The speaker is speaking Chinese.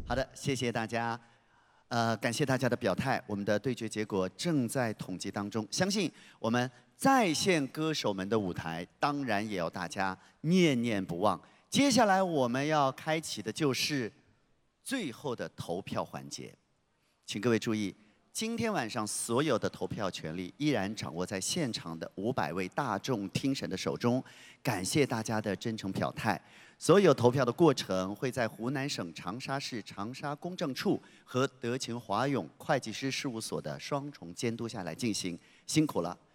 好的，谢谢大家。感谢大家的表态，我们的对决结果正在统计当中。相信我们在线歌手们的舞台，当然也要大家念念不忘。接下来我们要开启的就是最后的投票环节，请各位注意，今天晚上所有的投票权利依然掌握在现场的500位大众听审的手中。感谢大家的真诚表态。所有投票的过程会在湖南省长沙市长沙公证处和德勤华永会计师事务所的双重监督下来进行。辛苦了。